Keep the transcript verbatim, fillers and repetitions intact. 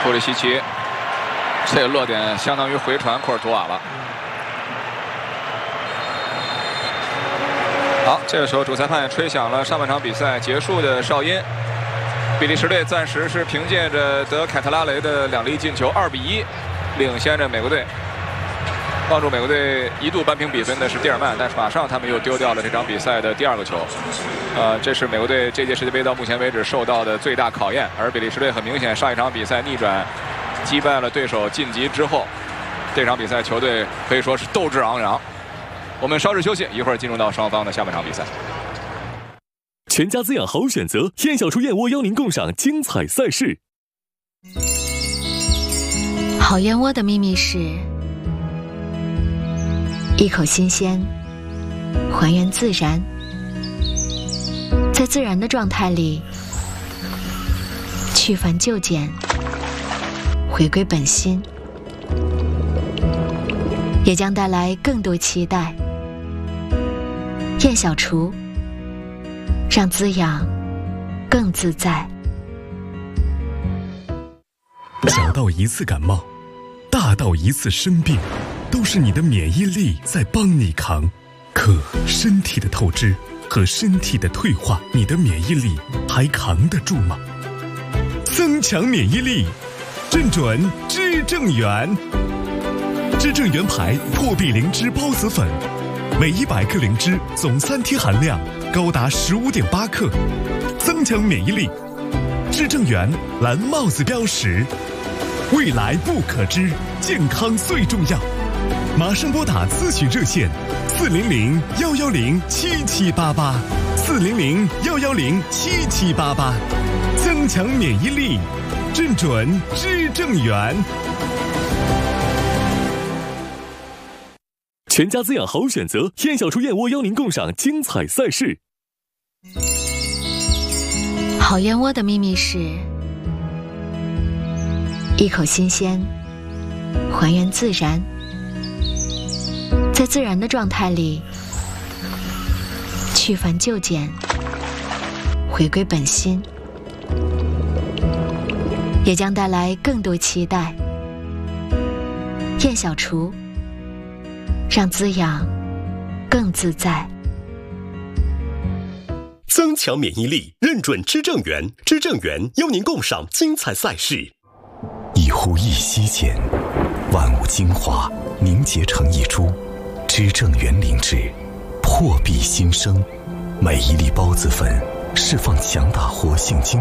普利西奇，这个落点相当于回传库尔图瓦了。好，这个时候主裁判吹响了上半场比赛结束的哨音。比利时队暂时是凭借着德凯特拉雷的两粒进球，二比一领先着美国队。帮助美国队一度扳平比分的是蒂尔曼，但是马上他们又丢掉了这场比赛的第二个球。呃，这是美国队这届世界杯到目前为止受到的最大考验。而比利时队很明显上一场比赛逆转击败了对手晋级之后，这场比赛球队可以说是斗志昂扬。我们稍事休息，一会儿进入到双方的下半场比赛。 全家滋养好选择，燕小厨燕窝邀您共赏精彩赛事。 好燕窝的秘密是一口新鲜，还原自然，在自然的状态里去繁就简，回归本心，也将带来更多期待。燕小厨，让滋养更自在。 小到一次感冒，大到一次生病，都是你的免疫力在帮你扛。可身体的透支和身体的退化，你的免疫力还扛得住吗？增强免疫力，正准知正元。知正元牌破壁灵芝孢子粉，每一百克灵芝总三贴含量高达十五点八克，增强免疫力。知正元蓝帽子标识，未来不可知，健康最重要。马上拨打咨询热线四零零幺幺零七七八八，四零零幺幺零七七八八，增强免疫力，正准知正元。全家滋养好选择，燕小厨燕窝邀您共赏精彩赛事。 好燕窝的秘密是一口新鲜，还原自然，在自然的状态里去繁就简，回归本心，也将带来更多期待。燕小厨，让滋养更自在。 增强免疫力，认准知正元，知正元邀您共赏精彩赛事。 一呼一吸间，万物精华凝结成一株，知正元灵芝，破壁新生。每一粒孢子粉释放强大活性精